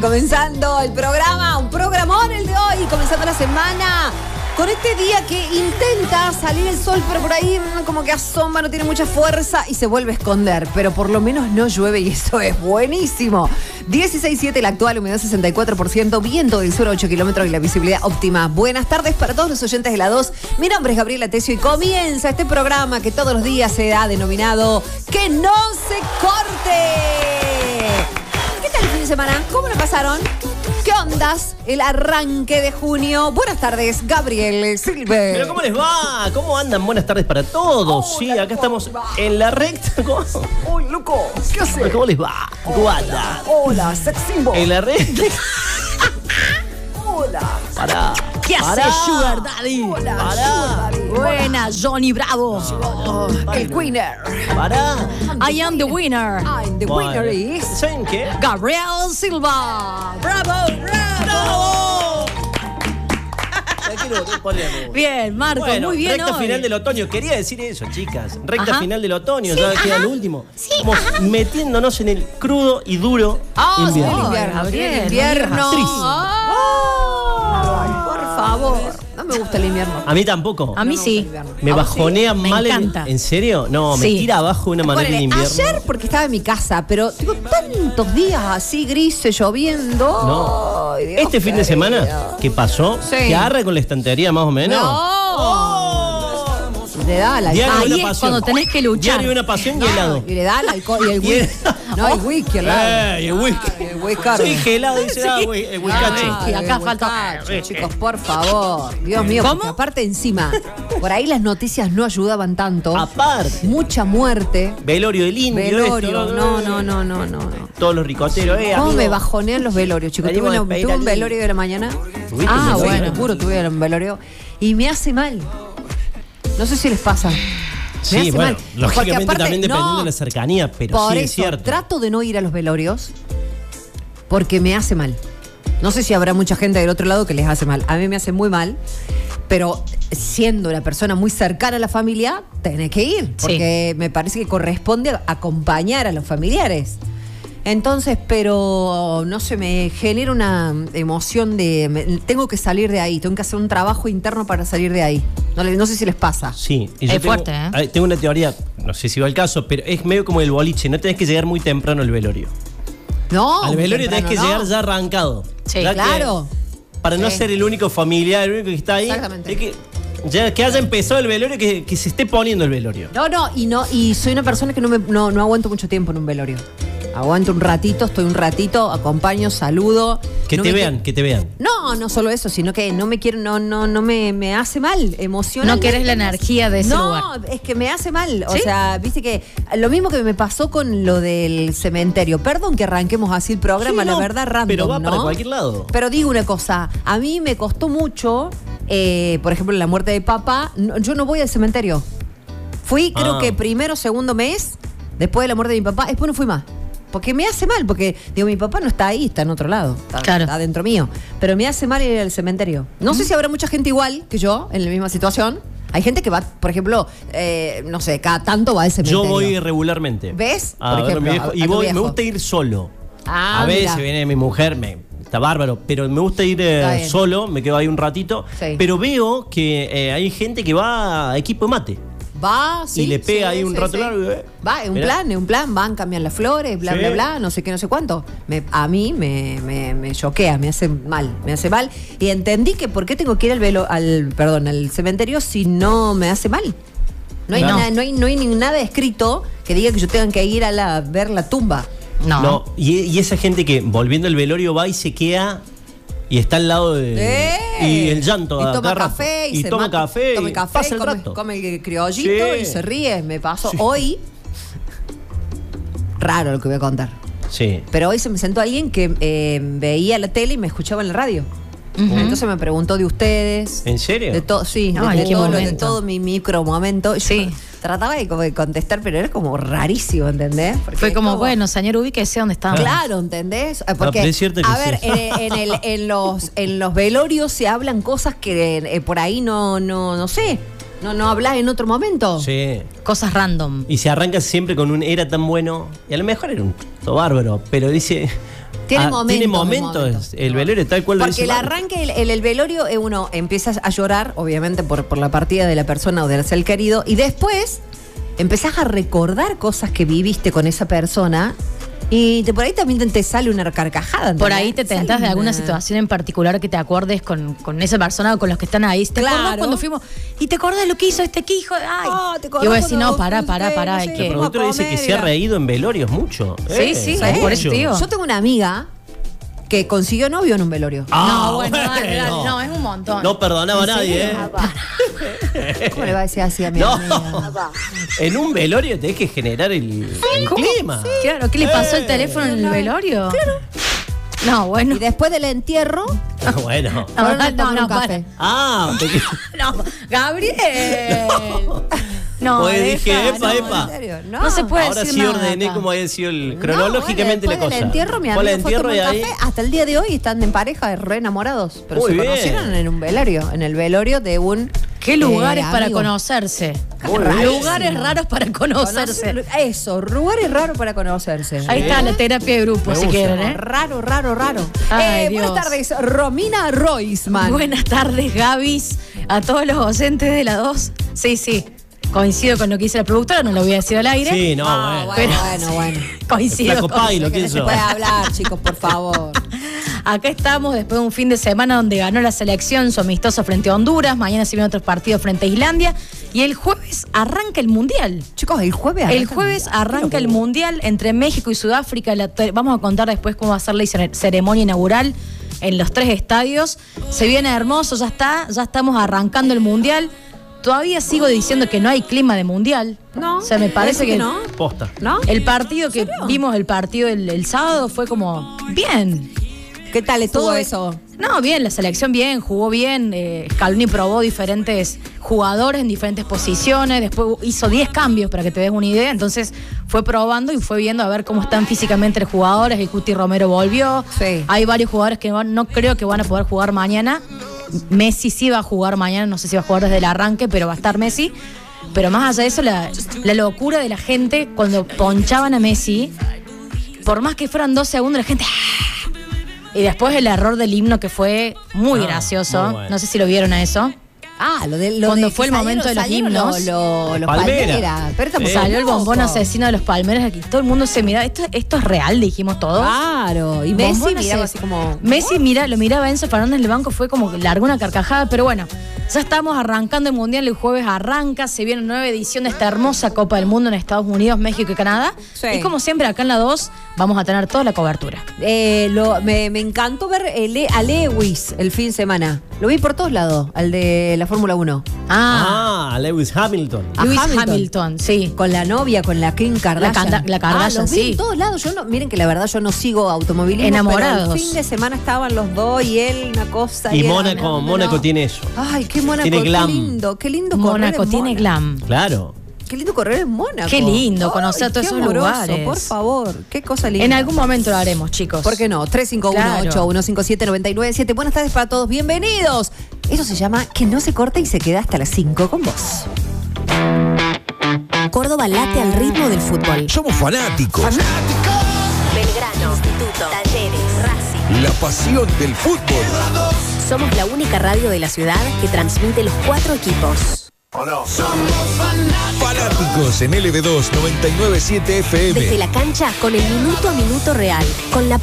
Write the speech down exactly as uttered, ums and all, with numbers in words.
Comenzando el programa, un programón el de hoy, comenzando la semana con este día que intenta salir el sol, pero por ahí como que asoma, no tiene mucha fuerza y se vuelve a esconder, pero por lo menos no llueve y eso es buenísimo. dieciséis punto siete la actual, humedad sesenta y cuatro por ciento, viento del sur a ocho kilómetros y la visibilidad óptima. Buenas tardes para todos los oyentes de la dos. Mi nombre es Gabriela Tesio y comienza este programa que todos los días se ha denominado Que no se corte. ¿Qué tal el fin de semana? ¿Cómo lo pasaron? ¿Qué ondas? El arranque de junio. Buenas tardes, Gabriel Silver. Pero ¿cómo les va? ¿Cómo andan? Buenas tardes para todos. Hola, sí, acá estamos en la recta. ¿Cómo? ¡Uy, loco! ¿Qué haces? ¿Cómo les va? ¿Cómo anda? Hola, sex symbol. En la recta. Hola. Pará. ¿Qué haces, Pará. Sugar Daddy? Hola, Pará. Sugar Daddy. Buena, Johnny Bravo. Oh, el winner. Pará. I am the winner. I'm the Bueno, winner is... ¿saben qué? Gabriel Silva. ¡Bravo, bravo! ¡Bravo! Bien, Marco, Bueno, muy bien recta hoy. final del otoño. Quería decir eso, chicas. Recta Ajá. final del otoño, Sí, ya queda ajá. el último. Sí, Estamos metiéndonos en el crudo y duro ¡Ah, sí, invierno. el invierno! Gabriel, el invierno. no digas Ay, por favor. No me gusta el invierno. A mí tampoco. A mí sí. Me ¿A vos bajonea Me mal. encanta. En, ¿En serio? No, me Sí. tira abajo de una manera en Ponele, invierno. ayer porque estaba en mi casa, pero tengo tantos días así grises, lloviendo. No. Ay, Dios Este fin de querido. semana, ¿qué pasó? Sí. Que arre con la estantería más o menos. No. Le da la Diario Ahí de es una pasión. cuando tenés que luchar. Diario de una pasión y helado. Y le da el alcohol y el Y el- whisky. No, el whisky, el lado. Eh, y el whisky. El whisky. Sí, que helado dice, ah, güey, el whiskachi. Ay, acá el falta- whiskachi, chicos, por favor. Dios mío, ¿Cómo? porque aparte encima, por ahí las noticias no ayudaban tanto. Aparte, Mucha muerte. velorio del indio. Velorio. esto, No, no, no, no, no. no. Todos los ricoteros, eh, ¿Cómo amigo. me bajonean los velorios, chicos? Tuve, Venimos una- a despedir tuve un al velorio de la mañana. ¿Tuviste Ah, un velorio? bueno, juro, tuve un velorio. Y me hace mal. No sé si les pasa. Me Sí, hace bueno, mal. Porque lógicamente aparte, también dependiendo no, de la cercanía, pero por sí eso, es cierto. trato de no ir a los velorios porque me hace mal. No sé si habrá mucha gente del otro lado que les hace mal. A mí me hace muy mal, pero siendo una persona muy cercana a la familia, tenés que ir. Porque me parece que corresponde acompañar a los familiares. Entonces, pero no sé, me genera una emoción de... me- tengo que salir de ahí, tengo que hacer un trabajo interno para salir de ahí. No, le- no sé si les pasa. Sí, y yo Es tengo, fuerte, ¿eh? ah, tengo una teoría, no sé si va al caso, pero es medio como el boliche, no tenés que llegar muy temprano al velorio. No, al velorio temprano tenés que no. llegar ya arrancado. Sí, Ya que- claro. para no Sí. ser el único familiar, el único que está ahí. Exactamente. Es que, ya que haya empezado el velorio, que, que se esté poniendo el velorio. No, no, y no, y soy una persona que no me no, no aguanto mucho tiempo en un velorio. Aguanto un ratito, estoy un ratito, acompaño, saludo. Que No te me vean, qui- que te vean. No, no solo eso, sino que no me quiero, no, no, no me, me hace mal, emocionalmente. No querés la energía de ese no, lugar. es que me hace mal. O ¿Sí? sea, viste que lo mismo que me pasó con lo del cementerio. Perdón que arranquemos así el programa, Sí, la no, verdad, random. pero va para ¿no? cualquier lado. Pero digo una cosa, a mí me costó mucho, eh, por ejemplo, la muerte de papá, no- yo no voy al cementerio. Fui, creo Ah. que primero, segundo mes, después de la muerte de mi papá, después no fui más. Porque me hace mal, porque digo, mi papá no está ahí, está en otro lado, está, Claro. está dentro mío. Pero me hace mal ir al cementerio. No sé si habrá mucha gente igual que yo, en la misma situación. Hay gente que va, por ejemplo, eh, no sé, cada tanto va al cementerio. Yo voy regularmente. ¿Ves? A Por ver, ejemplo, mi viejo- a- y a tu voy, me viejo. gusta ir solo. Ah, a veces mira. viene mi mujer, me, está bárbaro, pero me gusta ir eh, Está bien. solo, me quedo ahí un ratito. Sí. Pero veo que eh, hay gente que va a equipo de mate. Va, sí. Y le pega sí, ahí un sí, rato sí. largo, eh. Va, es un Mirá. plan, es un plan. Van, cambian las flores, bla, Sí. bla, bla, no sé qué, no sé cuánto. Me- a mí me, me, me choquea, me hace mal, me hace mal. Y entendí que por qué tengo que ir al velo, al, perdón, al cementerio si no me hace mal. No hay, No. nada, no hay, no hay ni nada escrito que diga que yo tenga que ir a la, ver la tumba. No. No, y, y esa gente que volviendo al velorio va y se queda y está al lado de. ¡Eh! Y el llanto. Y a toma cada rato. café y, y se toma mata- café. toma y café, pasa el come, rato. come el criollito Sí. y se ríe. Me pasó Sí. hoy. Raro lo que voy a contar. Sí. Pero hoy se me sentó alguien que eh, veía la tele y me escuchaba en la radio. Ujú. Entonces me preguntó de ustedes. ¿En serio? De todo, sí, Ay, de, qué todo lo- de momento. todo mi micro momento. Yo Sí. trataba de, como de contestar, pero era como rarísimo, ¿entendés? Porque Fue es como, bueno, señor, ubíquese donde estaba. Claro, ¿entendés? Eh, Porque, pero es cierto que a sí. ver, en, en el- en los, en los velorios se hablan cosas que eh, por ahí no, no, no sé, no, no hablas en otro momento. Sí. Cosas random. Y se arranca siempre con un era tan bueno. Y a lo mejor era un todo bárbaro. Pero dice. Tiene Ah, momentos. Tiene de momentos. momentos. El velorio tal cual lo Porque dice el Martu. arranque, el, el, el velorio, eh, uno empieza a llorar, obviamente, por, por la partida de la persona o del ser querido, y después empezás a recordar cosas que viviste con esa persona. Y te- por ahí también te, te sale una carcajada. Por ¿entendés? ahí te tentás Sale de alguna una- situación en particular que te acuerdes con, con esa persona o con los que están ahí. ¿Te Claro. acordás cuando fuimos? ¿Y te acordás lo que hizo este hijo? Ay. Ah, ¿te acordás y voy a decir, cuando no, pará, fuiste, pará, pará. no hay sé, que... El fuimos a productor dice que comer, se ha era- reído en velorios mucho. Sí, sí, mucho. por eso te digo. Yo tengo una amiga que consiguió novio en un velorio. Ah, no, bueno, dale, dale, bueno. no, es un montón. No perdonaba a nadie, ¿eh? ¿Cómo le va a decir así a mi No. amiga? En un velorio tenés que generar el, el clima. Claro, ¿qué le pasó el Eh. teléfono en el velorio? Claro. No, bueno. Y después del entierro, Ah, bueno. No, fueron a no, tomar no, un café. Ah, porque- No, Gabriel. No, Pues dije, deja, epa, no, epa. ¿En serio? No se puede ahora decir sí nada ordené acá. cómo había sido el, No, cronológicamente bueno, la cosa. después del entierro, mi Fue amigo el fue a entierro tomar y un ahí. café. Hasta el día de hoy están en pareja, re enamorados. Pero Muy se bien. conocieron en un velorio, en el velorio de un. ¿Qué lugares eh, para amigo. conocerse? Muy bien. Lugares raros para conocerse. Conocer- Eso, lugares raros para conocerse. Ahí está la terapia de grupo, Me si gusta. quieren, ¿eh? Raro, raro, raro. Ay, Eh, Dios. buenas tardes, Romina Roisman. Buenas tardes, Gabis, a todos los docentes de la dos. Sí, sí, coincido con lo que dice la productora, no lo voy a decir al aire. Sí, no, Ah, bueno. bueno, Pero- bueno, bueno. Coincido Flaco con Pailo, Que ¿quién no se sos? puede hablar, chicos, por favor. Acá estamos después de un fin de semana donde ganó la selección su amistoso frente a Honduras. Mañana se viene otro partido frente a Islandia. Y el jueves arranca el Mundial. Chicos, el jueves El jueves arranca el Mundial entre México y Sudáfrica. La te- vamos a contar después cómo va a ser la cere- ceremonia inaugural en los tres estadios. Se viene hermoso, ya está, ya estamos arrancando el Mundial. Todavía sigo diciendo que no hay clima de Mundial. No, O sea, me parece que, no. Posta. ¿No? el partido que vimos, el partido el, el sábado, fue como bien. ¿Qué tal estuvo Todo eso? No, bien, la selección bien, jugó bien. Eh, Scaloni probó diferentes jugadores en diferentes posiciones. Después hizo diez cambios para que te des una idea. Entonces fue probando y fue viendo a ver cómo están físicamente los jugadores. El Cuti Romero volvió. Sí. Hay varios jugadores que van- no creo que van a poder jugar mañana. Messi sí va a jugar mañana, no sé si va a jugar desde el arranque, pero va a estar Messi. Pero más allá de eso, la, la locura de la gente cuando ponchaban a Messi, por más que fueran dos segundos, la gente. ¡ah! Y después el error del himno que fue muy Ah, gracioso. muy bueno. No sé si lo vieron a eso. Ah, lo de lo Cuando de fue que el momento de los salieron himnos. Lo, lo- los Palmera. Palmera. Pero estamos Sí. Salió el bombón locos. asesino de los Palmeras aquí. Todo el mundo se miraba. Esto, esto es real, dijimos todos. Claro. Y Messi Bombón miraba ase- así como. Messi mira, lo miraba Enzo Fernández en el banco, fue como que largó una carcajada, pero bueno, ya estamos arrancando el Mundial, el jueves arranca, se viene una nueva edición de esta hermosa Copa del Mundo en Estados Unidos, México y Canadá. Sí. Y como siempre, acá en la dos vamos a tener toda la cobertura. Eh, lo- me, me encantó ver el- a Lewis el fin de semana. Lo vi por todos lados, al de la Fórmula uno. Ah, Ah, Lewis Hamilton. a Luis Hamilton. Hamilton. sí. Con la novia, con la Kim Kardashian. Kanda- la Kardashian, ah, los vi sí. en todos lados. Yo no, miren que la verdad yo no sigo automovilismo. Enamorados. Pero el fin de semana estaban los dos y él una cosa. Y era Mónaco, una- Mónaco no. tiene eso. Ay, qué Mónaco. Tiene glam. Qué lindo, qué lindo correr Mónaco en tiene Mónaco. glam. Claro. Qué lindo correr en Mónaco. Qué lindo conocer Ay, todos qué esos amoroso, lugares. Por favor, qué cosa linda. En algún momento lo haremos, chicos. ¿Por qué no? tres cinco uno, ocho uno cinco siete, nueve nueve siete. Buenas tardes para todos, bienvenidos. Eso se llama Que no se corta y se queda hasta las cinco con vos. Córdoba late al ritmo del fútbol. Somos fanáticos. Belgrano, Instituto, Talleres, Racing. La pasión del fútbol. Somos la única radio de la ciudad que transmite los cuatro equipos. Fanáticos en L B dos noventa y nueve punto siete F M. Desde la cancha con el minuto a minuto real, con la